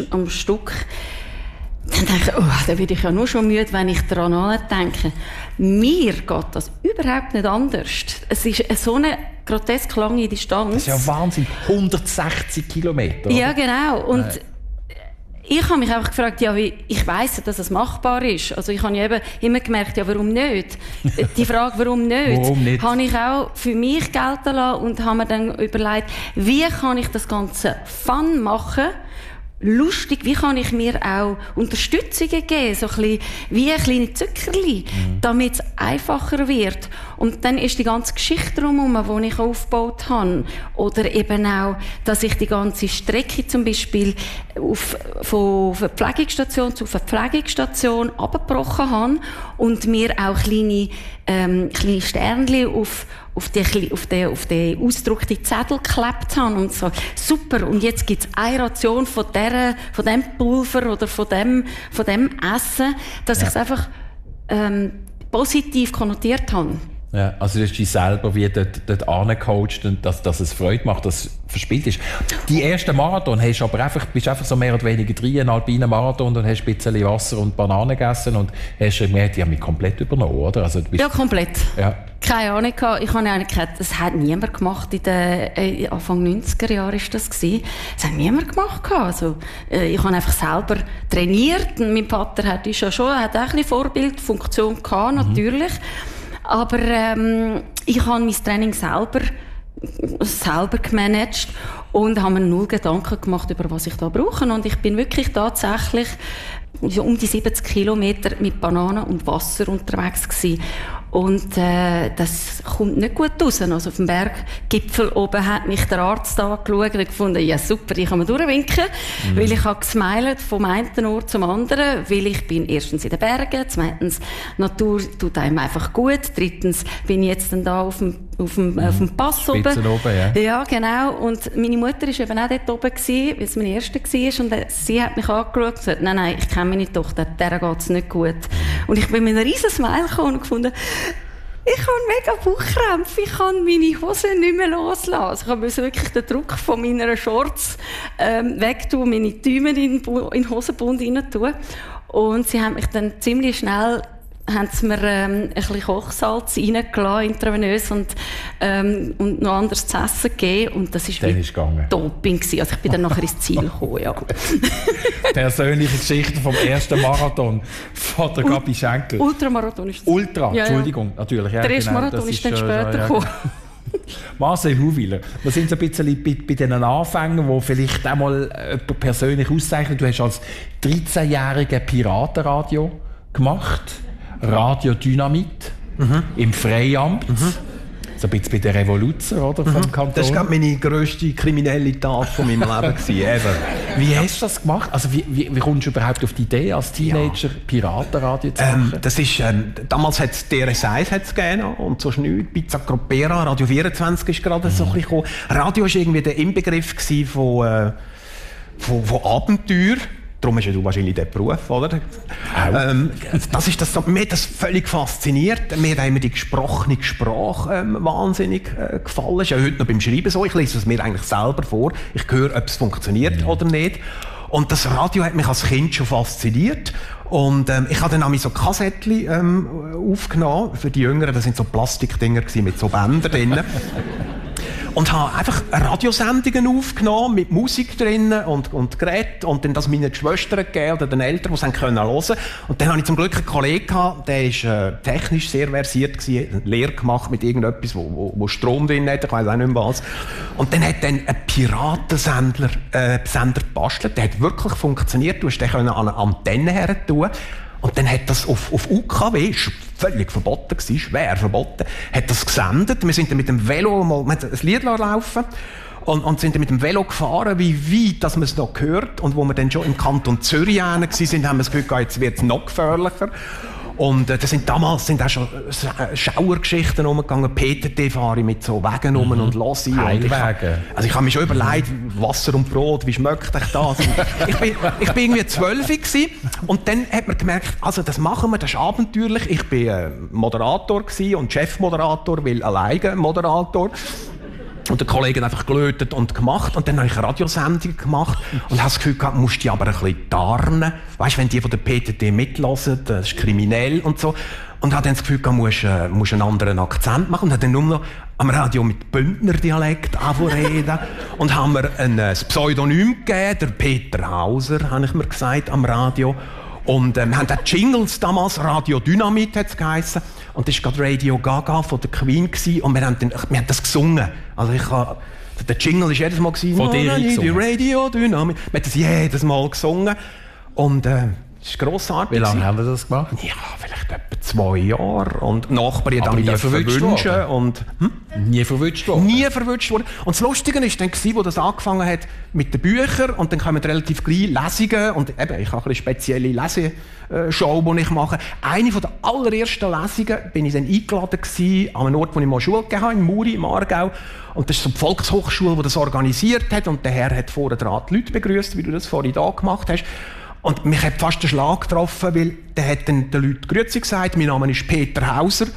C: dann denke ich, da werde ich ja nur schon müde, wenn ich daran denke. Mir geht das überhaupt nicht anders. Es ist so eine grotesk lange Distanz.
B: Das ist ja Wahnsinn. 160 Kilometer.
C: Ja, genau. Und ich habe mich einfach gefragt, ich weiss, dass es machbar ist. Also ich habe ja eben immer gemerkt, warum nicht? Die Frage, warum nicht, habe ich auch für mich gelten lassen und habe mir dann überlegt, wie kann ich das Ganze fun machen? Lustig, wie kann ich mir auch Unterstützungen geben, so ein bisschen wie ein kleines Zuckerli, damit es einfacher wird. Und dann ist die ganze Geschichte drumherum, die ich aufgebaut habe. Oder eben auch, dass ich die ganze Strecke zum Beispiel von einer Pflegungsstation zu einer Pflegungsstation abgebrochen habe und mir auch kleine Sternchen auf den ausgedruckten Zettel geklebt haben und so, super, und jetzt gibt's eine Ration von dem Pulver oder von dem Essen, dass ich es einfach positiv konnotiert habe.
B: Ja, also du hast dich selber wie dort angecoacht und dass es Freude macht, dass es verspielt ist. Die ersten Marathon bist einfach so mehr oder weniger 3 einen alpinen Marathon und hast ein bisschen Wasser und Bananen gegessen und hast gemerkt, die haben mich komplett übernommen, oder? Also,
C: ja, komplett. Ja. Keine Ahnung gehabt. Ich habe eigentlich gedacht, das hat niemand gemacht in den Anfang 90er Jahren ist das gewesen. Das hat niemand gemacht gehabt. Also, ich habe einfach selber trainiert. Mein Vater hat auch ein bisschen Vorbildfunktion gehabt, natürlich. Aber ich habe mein Training selber gemanagt und habe mir 0 Gedanken gemacht, über was ich da brauche. Und ich bin wirklich tatsächlich um die 70 Kilometer mit Bananen und Wasser unterwegs gewesen. Und das kommt nicht gut raus. Also auf dem Berggipfel oben hat mich der Arzt angeschaut und gefunden, ja super, ich kann mir durchwinken, weil ich habe gesmiled vom einen Ort zum anderen, weil ich bin erstens in den Bergen, zweitens, Natur tut einem einfach gut, drittens bin ich jetzt dann da auf dem Pass oben. Ja, genau. Und meine Mutter war eben auch dort oben gewesen, weil es meine erste war, und sie hat mich angeschaut und gesagt, nein, ich kenne meine Tochter, der geht es nicht gut. Und ich bin mit einem riesen Smile gekommen und gefunden, ich habe mega Bauchkrämpfe, ich kann meine Hosen nicht mehr loslassen. Ich musste wirklich den Druck von meiner Shorts wegtun, meine Däume in den Hosenbund rein tun. Und sie haben mich dann ziemlich schnell mir ein bisschen Kochsalz reingelassen, intravenös, und noch anderes zu essen gegeben. Und das war Doping gewesen. Also ich bin dann nachher ins Ziel gekommen, ja.
B: Persönliche Geschichte vom ersten Marathon von der Gabi Schenkel.
C: Ultramarathon ist das.
B: Entschuldigung, natürlich. Ja,
C: der erste Marathon ist dann später gekommen.
B: Marcel Huwiler, wir sind so ein bisschen bei diesen Anfängen, die vielleicht auch mal jemand persönlich auszeichnet. Du hast als 13-jähriger Piratenradio gemacht. Radio Dynamit im Freiamt. So ein bisschen bei der Revolution, oder, vom Kanton.
D: Das war meine grösste kriminelle Tat von meinem Leben gewesen,
B: Wie hast du das gemacht? Also wie kommst du überhaupt auf die Idee, als Teenager Piratenradio zu machen?
D: Das ist, damals hat es DRS1 gegeben und so nichts. Pizza Cropera, Radio 24 ist gerade so ein bisschen gekommen. Radio war irgendwie der Inbegriff von Abenteuer. Darum hast du wahrscheinlich diesen Beruf, oder? Das ist das, mir hat das völlig fasziniert. Mir hat immer die gesprochene Sprache wahnsinnig gefallen. Ist ja heute noch beim Schreiben so. Ich lese es mir eigentlich selber vor. Ich höre, ob es funktioniert oder nicht. Und das Radio hat mich als Kind schon fasziniert. Und ich habe dann auch so Kassettchen aufgenommen. Für die Jüngeren, das sind so Plastikdinger mit so Bändern drin. Und habe einfach Radiosendungen aufgenommen, mit Musik drin und Geräten. Und dann das meinen Schwestern gegeben oder den Eltern, die es hören konnten. Und dann hatte ich zum Glück einen Kollegen gehabt, der ist technisch sehr versiert gewesen, eine Lehre gemacht mit irgendetwas, wo Strom drin hat, ich weiss auch nicht mehr was. Und dann hat dann ein Piratensender gebastelt, der hat wirklich funktioniert. Du hast den an eine Antenne her tun. Und dann hat das auf UKW, völlig verboten gewesen, schwer verboten, hat das gesendet. Wir sind dann mit dem Velo mal, wir haben ein Lied laufen und sind dann mit dem Velo gefahren, wie weit, dass man es noch gehört. Und wo wir dann schon im Kanton Zürich waren, haben wir das Gefühl gehabt, jetzt wird es noch gefährlicher. Und damals sind auch schon Schauergeschichten rumgegangen. PTT fahre ich mit so Wegen rum und lasse ich.
B: Heilwege.
D: Also ich habe mir schon überlegt, Wasser und Brot, wie schmeckt euch das? ich bin irgendwie 12 gewesen, und dann hat man gemerkt, also das machen wir, das ist abenteuerlich. Ich bin Moderator gewesen und Chefmoderator, weil alleine Moderator. Und der Kollege hat einfach gelötet und gemacht. Und dann habe ich eine Radiosendung gemacht und habe das Gefühl gehabt, musst die aber ein bisschen tarnen. Weißt du, wenn die von der PTT mitlassen, das ist kriminell und so. Und habe dann das Gefühl gehabt, musst einen anderen Akzent machen. Und habe dann nur noch am Radio mit Bündner Dialekt reden. Und haben mir ein Pseudonym gegeben, der Peter Hauser, habe ich mir gesagt, am Radio. Und wir haben auch Jingles damals, Radio Dynamit hat es geheissen. Und das war gerade Radio Gaga von der Queen gewesen. Und wir haben das gesungen. Also der Jingle war jedes Mal gewesen,
B: von dir gesungen.
D: Radio Dynamit. Wir haben das jedes Mal gesungen. Und das ist grossartig.
B: Wie lange haben wir das gemacht?
D: Ja, vielleicht etwa 2 Jahre. Und Nachbarn
B: haben
D: mich verwünschen. Und,
B: Nie verwünscht worden?
D: Nie verwünscht worden. Und das Lustige war dann, wo das angefangen hat mit den Büchern, und dann kommen relativ gleich Lesungen, und eben, ich habe eine spezielle Leseshow, die ich mache. Eine der allerersten Lesungen bin ich dann eingeladen gewesen, an einem Ort, wo ich mal Schule gegeben habe, in Muri, im Aargau. Und das ist so die Volkshochschule, die das organisiert hat, und der Herr hat vorher dran die Leute begrüßt, wie du das vorhin da gemacht hast. Und mich hat fast der Schlag getroffen, weil der hat dann den Leuten Grüezi gesagt, mein Name ist Peter Hauser.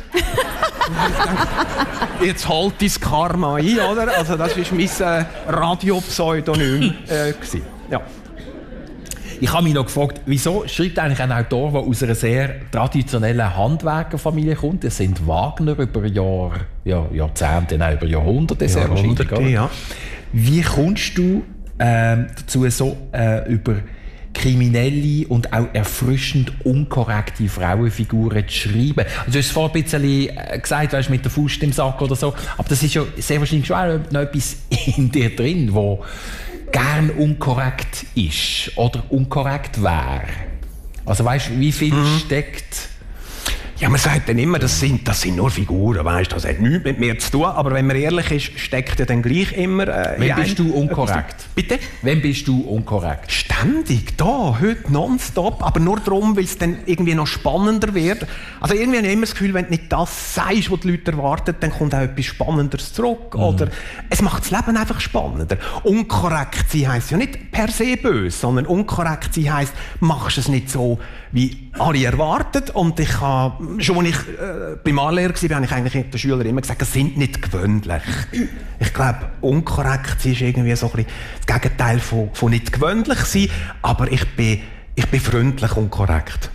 D: Jetzt halt dein Karma ein, oder? Also das war mein Radio-Pseudonym. Ja.
B: Ich habe mich noch gefragt, wieso schreibt eigentlich ein Autor, der aus einer sehr traditionellen Handwerkerfamilie kommt? Das sind Wagner über Jahrzehnte, nein, über Jahrhunderte sehr wahrscheinlich.
D: Ja.
B: Wie kommst du dazu, so über kriminelle und auch erfrischend unkorrekte Frauenfiguren zu schreiben? Also du hast vorhin ein bisschen gesagt, weißt, mit der Faust im Sack oder so, aber das ist ja sehr wahrscheinlich schon auch noch etwas in dir drin, wo gern unkorrekt ist oder unkorrekt wäre. Also weißt du, wie viel steckt...
D: Ja, man sagt dann immer, das sind nur Figuren, weißt, das hat nichts mit mir zu tun, aber wenn man ehrlich ist, steckt ja dann gleich immer...
B: Wann bist du unkorrekt?
D: Bitte?
B: Wann bist du unkorrekt?
D: Ständig, heute nonstop, aber nur darum, weil es dann irgendwie noch spannender wird. Also irgendwie habe ich immer das Gefühl, wenn du nicht das sagst, was die Leute erwarten, dann kommt auch etwas Spannenderes zurück. Oder es macht das Leben einfach spannender. Unkorrekt sein heisst ja nicht per se böse, sondern unkorrekt sein heisst, machst es nicht so, wie alle erwartet. Und ich habe, schon als ich Primarlehrer war, habe ich eigentlich den Schülern immer gesagt, das sind nicht gewöhnlich. Ich glaube, unkorrekt sein ist irgendwie so ein bisschen das Gegenteil von nicht gewöhnlich sein, aber ich bin freundlich und korrekt.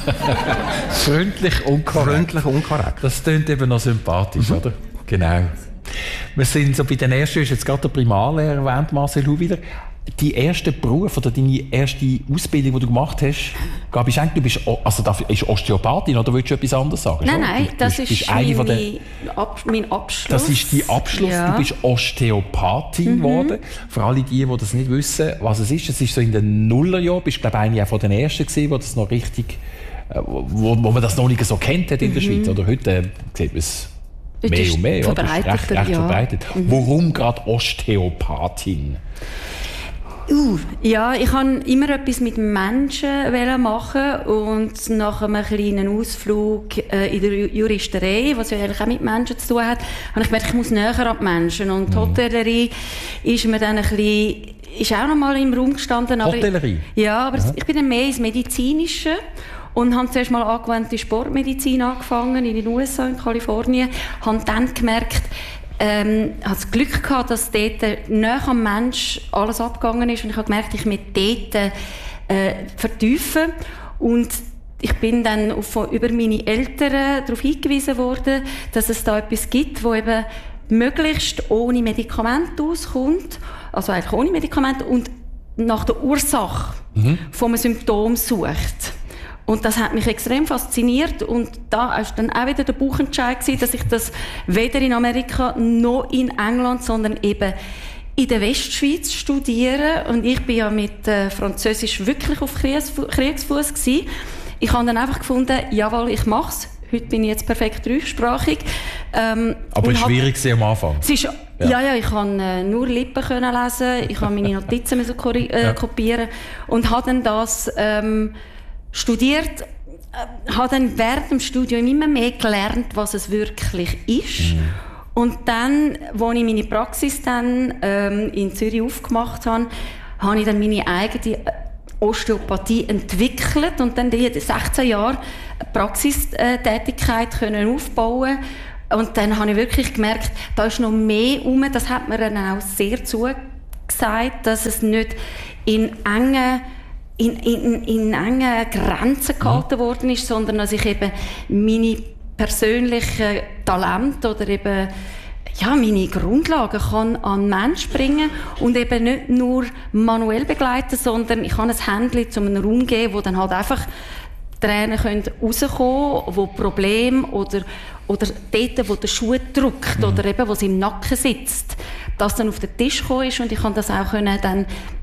B: Freundlich und korrekt.
D: Freundlich und korrekt.
B: Das klingt eben noch sympathisch, oder? Genau. Wir sind so bei den ersten, du hast jetzt gerade den Primarlehrer erwähnt, Marcel Huwiler. Die erste Beruf oder deine erste Ausbildung, die du gemacht hast, Gabi Schenk, du bist ist Osteopathin, oder willst du etwas anderes sagen?
C: Nein, das ist mein Abschluss.
B: Das ist dein Abschluss. Ja. Du bist Osteopathin geworden. Für alle die das nicht wissen, was es ist so in den Nullerjahren. Du bist, glaube ich, eine von den ersten gewesen, wo das noch richtig, wo man das noch nicht so kennt hat in der Schweiz. Oder heute sieht man es mehr und mehr. Recht verbreitet. Warum gerade Osteopathin?
C: Ja, ich wollte immer etwas mit Menschen machen, und nach einem kleinen Ausflug in der Juristerei, was ja eigentlich auch mit Menschen zu tun hat, habe ich gemerkt, ich muss näher an die Menschen. Und die Hotellerie ist mir dann ist auch noch mal im Raum gestanden.
B: Hotellerie?
C: Ja, aber ich bin dann mehr ins Medizinische und habe zuerst mal angewandte Sportmedizin angefangen in den USA, in Kalifornien. Habe dann gemerkt, hatte das Glück gehabt, dass dort nahe am Mensch alles abgegangen ist und ich habe gemerkt, ich mich dort vertiefen und ich bin dann über meine Eltern darauf hingewiesen worden, dass es da etwas gibt, wo eben möglichst ohne Medikamente auskommt, also eigentlich ohne Medikamente und nach der Ursache von einem Symptom sucht. Und das hat mich extrem fasziniert und da war dann auch wieder der Bauchentscheid gewesen, dass ich das weder in Amerika noch in England, sondern eben in der Westschweiz studiere. Und ich bin ja mit Französisch wirklich auf Kriegsfuss gewesen. Ich habe dann einfach gefunden, jawohl, ich mache es. Heute bin ich jetzt perfekt dreisprachig.
B: Aber es war schwierig am Anfang?
C: Ja, ich konnte nur Lippen lesen, ich musste meine Notizen kopieren und habe dann das studiert, habe dann während dem Studium immer mehr gelernt, was es wirklich ist. Und dann, als ich meine Praxis dann in Zürich aufgemacht habe, habe ich dann meine eigene Osteopathie entwickelt und dann die 16 Jahre Praxistätigkeit können aufbauen. Und dann habe ich wirklich gemerkt, da ist noch mehr rum. Das hat mir dann auch sehr zugesagt, dass es nicht in engen Grenzen gehalten worden ist, sondern dass ich eben meine persönlichen Talente oder eben meine Grundlagen kann an den Menschen bringen und eben nicht nur manuell begleiten, sondern ich kann ein Händchen zu einem Raum geben, wo dann halt einfach Tränen rauskommen können, wo Probleme oder dort, wo der Schuh drückt oder eben, wo es im Nacken sitzt, das dann auf den Tisch gekommen ist und ich kann das auch dann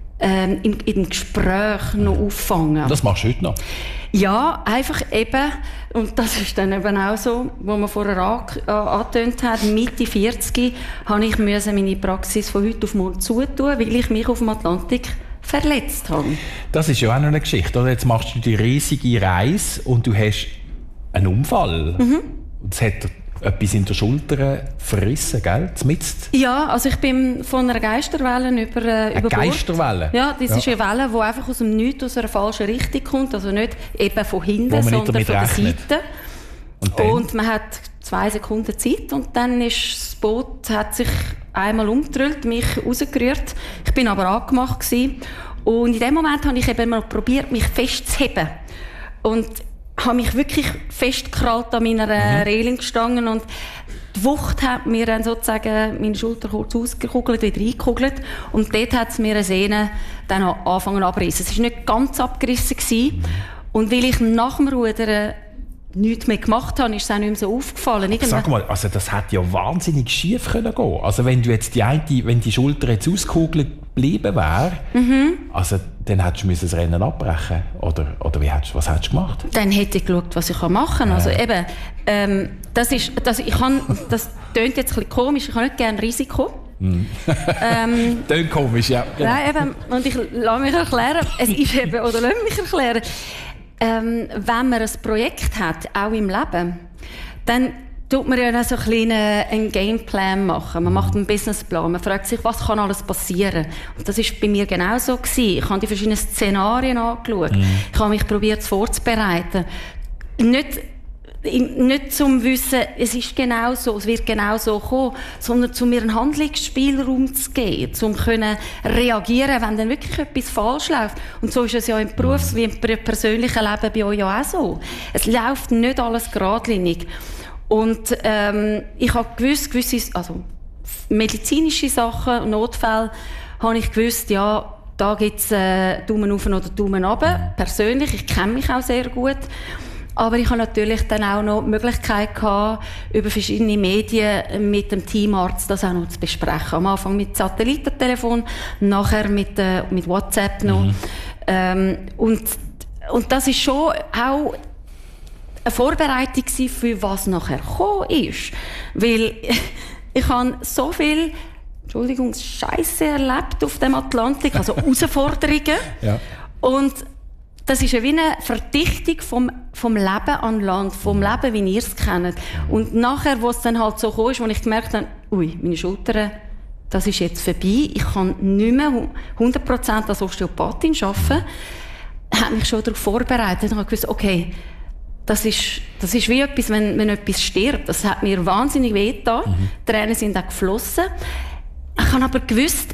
C: im Gespräch noch auffangen.
B: Das machst du heute noch?
C: Ja, einfach eben, und das ist dann eben auch so, wo man vorher angetönt hat, Mitte 40 habe ich meine Praxis von heute auf morgen zutun, weil ich mich auf dem Atlantik verletzt habe. Das ist ja auch noch eine Geschichte, oder? Jetzt machst du die riesige Reise und du hast einen Unfall. Das hat etwas in der Schulter verrissen, gell? Zmitzt. Ja, also ich bin von einer Geisterwelle über Bord. Geisterwelle? Ja, das ist eine Welle, die einfach aus dem Nichts, aus einer falschen Richtung kommt. Also nicht eben von hinten, sondern von der Seite. Und man hat 2 Sekunden Zeit und dann ist das Boot hat sich einmal umgedrückt, mich rausgerührt. Ich bin aber angemacht gewesen. Und in dem Moment habe ich eben mal probiert, mich festzuheben. Und habe mich wirklich festgekrallt an meiner Reling gestanden und die Wucht hat mir dann sozusagen meine Schulter kurz ausgekugelt, wieder eingekugelt und dort hat es mir eine Sehne dann angefangen abreißen. Es war nicht ganz abgerissen gewesen. Und weil ich nach dem Rudern nichts mehr gemacht habe, ist es auch nicht mehr so aufgefallen.
B: Sag mal, also das hätte ja wahnsinnig schief können gehen. Also wenn du jetzt wenn die Schulter jetzt ausgekugelt geblieben wäre, also dann hättest du das Rennen abbrechen oder was hättest du gemacht?
C: Dann hätte ich geschaut, was ich machen kann. Also eben, das tönt jetzt ein bisschen komisch, ich habe nicht gerne Risiko.
B: Tönt komisch, ja. Genau.
C: Nein, eben, und ich lasse mich erklären, es ist eben, oder lass mich erklären, wenn man ein Projekt hat, auch im Leben, dann tut man ja so einen Gameplan machen. Man macht einen Businessplan. Man fragt sich, was kann alles passieren? Und das war bei mir genau so gewesen. Ich habe die verschiedenen Szenarien angeschaut. Ich habe mich probiert vorzubereiten. Nicht zum Wissen, es ist genau so, es wird genau so kommen, sondern zu mir einen Handlungsspielraum zu geben, um können reagieren, wenn dann wirklich etwas falsch läuft. Und so ist es ja im Berufs- wie im persönlichen Leben bei euch ja auch so. Es läuft nicht alles geradlinig. Und ich habe gewisse, also medizinische Sachen, Notfälle, habe ich gewusst, ja, da gibt es Daumen auf oder Daumen runter. Persönlich, ich kenne mich auch sehr gut. Aber ich habe natürlich dann auch noch die Möglichkeit gehabt, über verschiedene Medien mit dem Teamarzt das auch noch zu besprechen. Am Anfang mit Satellitentelefon, nachher mit WhatsApp noch. Und das ist schon auch eine Vorbereitung für was nachher gekommen ist. Weil ich habe so viel, Scheiße erlebt auf dem Atlantik, also Herausforderungen. Ja. Und das ist wie eine Verdichtung vom Leben an Land, vom Leben, wie ihr es kennt. Und nachher, wo es dann halt so kam, wo ich gemerkt habe, meine Schultern, das ist jetzt vorbei, ich kann nicht mehr 100% als Osteopathin arbeiten, hat mich schon darauf vorbereitet. Und habe gewusst, okay, das ist wie etwas, wenn etwas stirbt. Das hat mir wahnsinnig wehgetan. Tränen sind auch geflossen. Ich habe aber gewusst,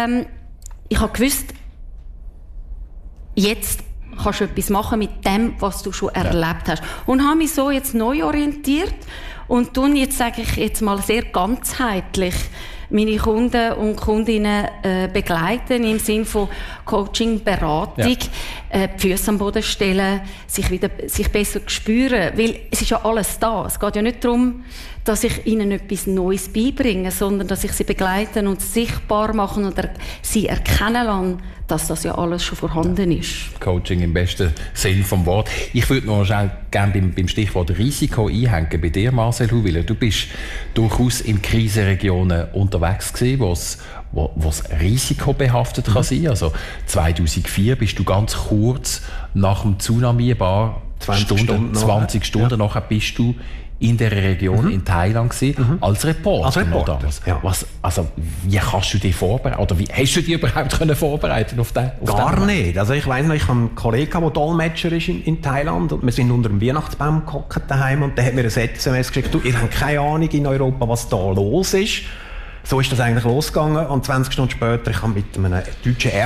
C: jetzt kannst du etwas machen mit dem, was du schon erlebt hast. Und habe mich so jetzt neu orientiert und tun jetzt, sage ich jetzt mal, sehr ganzheitlich meine Kunden und Kundinnen begleiten im Sinne von Coaching, Beratung, die Füße am Boden stellen, sich besser spüren, weil es ist ja alles da. Es geht ja nicht darum, dass ich ihnen etwas Neues beibringe, sondern dass ich sie begleiten und sichtbar machen und sie erkennen lasse, dass das ja alles schon vorhanden ist.
B: Coaching im besten Sinn vom Wort. Ich würde noch gerne beim Stichwort Risiko einhängen bei dir, Marcel Huwiler. Du bist durchaus in Krisenregionen unterwegs gewesen, wo es risikobehaftet kann sein. Also 2004 bist du ganz kurz nach dem Tsunami, 20 Stunden nachher bist du in der Region in Thailand gewesen, als Reporter.
D: Ja.
B: Wie kannst du dich vorbereiten? Oder wie hast du dich überhaupt vorbereiten auf den?
D: Gar nicht. Also ich weiss noch, ich habe einen Kollegen, der Dolmetscher ist in Thailand, und wir sind unter dem Weihnachtsbaum gehockt daheim, und der hat mir ein SMS geschickt: du, ihr habt keine Ahnung in Europa, was da los ist. So ist das eigentlich losgegangen, und 20 Stunden später, ich habe mit einem deutschen